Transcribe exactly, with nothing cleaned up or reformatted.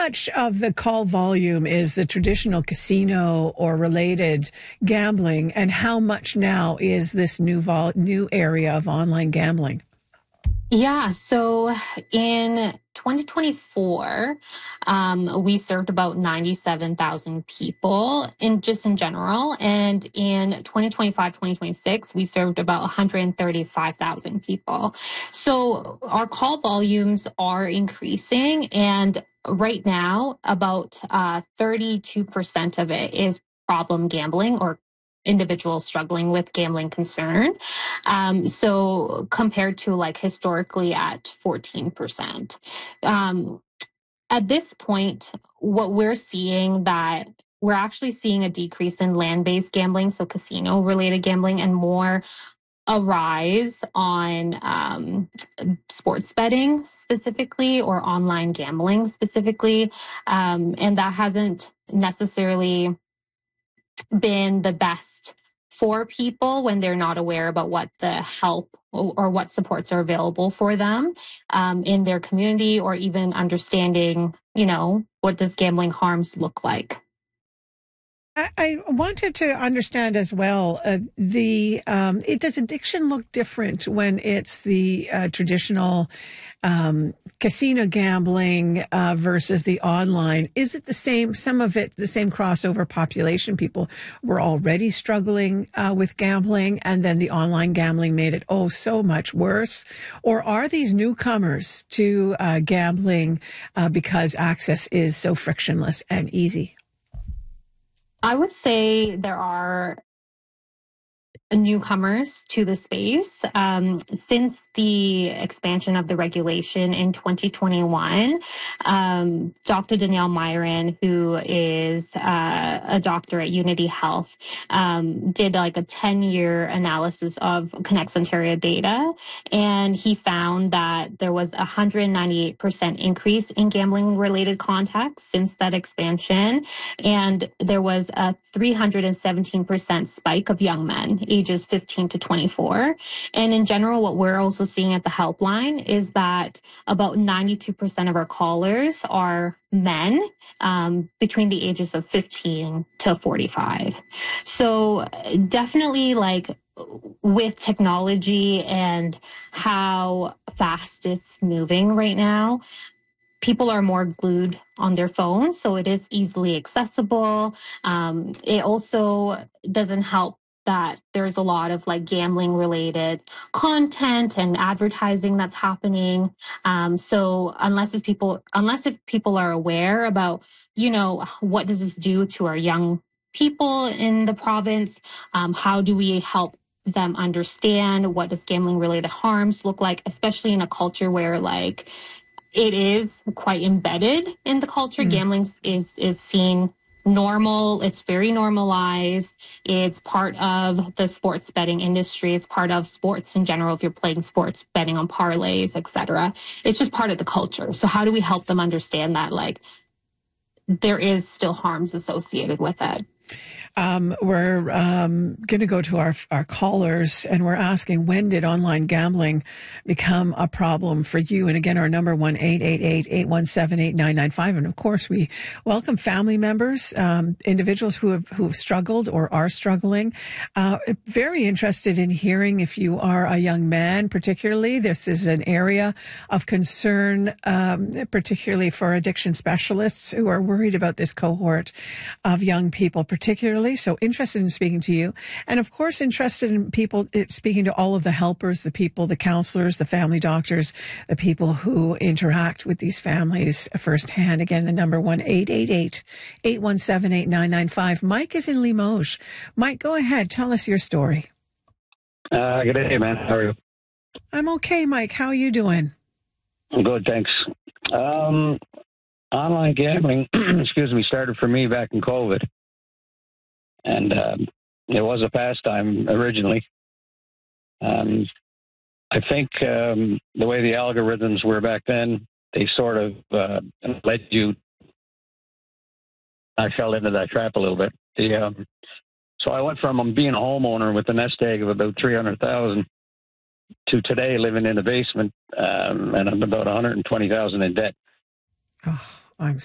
much of the call volume is the traditional casino or related gambling, and how much now is this new vol- new area of online gambling? Yeah, so in twenty twenty-four, um, we served about ninety-seven thousand people in just in general. And in twenty twenty-five, twenty twenty-six, we served about one hundred thirty-five thousand people. So our call volumes are increasing. And right now, about uh, thirty-two percent of it is problem gambling or individuals struggling with gambling concern. Um, so compared to like historically at fourteen percent. Um, at this point, what we're seeing that we're actually seeing a decrease in land-based gambling, so casino-related gambling, and more a rise on um, sports betting specifically or online gambling specifically. Um, and that hasn't necessarily been the best for people when they're not aware about what the help or, or what supports are available for them um, in their community, or even understanding, you know, what does gambling harms look like. I, I wanted to understand as well uh, the um, it does addiction look different when it's the uh, traditional um, casino gambling uh, versus the online? Is it the same? Some of it the same crossover population. People were already struggling uh, with gambling, and then the online gambling made it oh so much worse. Or are these newcomers to uh, gambling uh, because access is so frictionless and easy? I would say there are newcomers to the space. Um, since the expansion of the regulation in twenty twenty-one, um, Doctor Danielle Myron, who is uh, a doctor at Unity Health, um, did like a ten-year analysis of Connects Ontario data, and he found that there was a one hundred ninety-eight percent increase in gambling-related contacts since that expansion, and there was a three hundred seventeen percent spike of young men ages fifteen to twenty-four. And in general, what we're also seeing at the helpline is that about ninety-two percent of our callers are men um, between the ages of fifteen to forty-five. So definitely, like, with technology and how fast it's moving right now, people are more glued on their phones, so it is easily accessible. Um, it also doesn't help that there's a lot of like gambling related content and advertising that's happening. Um, so unless it's people, unless if people are aware about, you know, what does this do to our young people in the province? Um, how do we help them understand what does gambling related harms look like, especially in a culture where like it is quite embedded in the culture. Mm. Gambling is is seen normal. It's very normalized. It's part of the sports betting industry. It's part of sports in general. If you're playing sports, betting on parlays, et cetera, it's just part of the culture. So how do we help them understand that, like, there is still harms associated with it? Um, we're um, going to go to our our callers, and we're asking, when did online gambling become a problem for you? And again, our number one eight eight eight, eight one seven, eight nine nine five. And of course, we welcome family members, um, individuals who have who have struggled or are struggling. Uh, very interested in hearing if you are a young man, particularly. This is an area of concern, um, particularly for addiction specialists who are worried about this cohort of young people, particularly. So interested in speaking to you. And of course, interested in people, speaking to all of the helpers, the people, the counselors, the family doctors, the people who interact with these families firsthand. Again, the number one eight eight eight, eight one seven, eight nine nine five. Mike is in Limoges. Mike, go ahead. Tell us your story. Uh, good day, man. How are you? I'm okay, Mike. How are you doing? I'm good, thanks. Um, online gambling, excuse me, started for me back in COVID. And um, it was a pastime originally. Um, I think um, the way the algorithms were back then, they sort of uh, led you. I fell into that trap a little bit. The, um, so I went from um, being a homeowner with a nest egg of about three hundred thousand to today living in a basement, um, and I'm about one hundred twenty thousand in debt. Oh.